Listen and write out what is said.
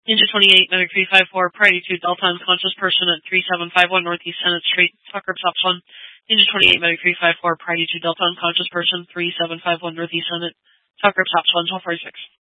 Ninja 28, Medic 354, Priority 2, Delta unconscious person at 3751 Northeast Senate Street, Tucker Tops 1. Ninja 28, Medic 354, Priority 2, Delta unconscious person, 3751 Northeast Senate, Tucker Tops 1, 1246.